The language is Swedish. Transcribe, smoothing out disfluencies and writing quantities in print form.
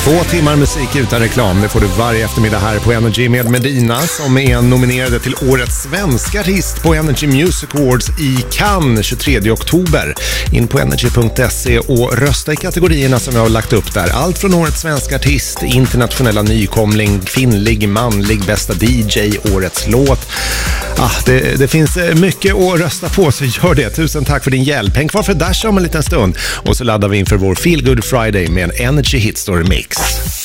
2 timmar musik utan reklam. Det får du varje eftermiddag här på Energy med Medina som är nominerade till årets svenska artist på Energy Music Awards i Cannes 23 oktober. In på energy.se och rösta i kategorierna som jag har lagt upp där. Allt från årets svenska artist, internationella nykomling, kvinnlig, manlig, bästa DJ, årets låt. Det finns mycket att rösta på, så gör det. Tusen tack för din hjälp. Häng kvar för Dash om en liten stund. Och så laddar vi in för vår Feel Good Friday med en Energy Hit Story Mix.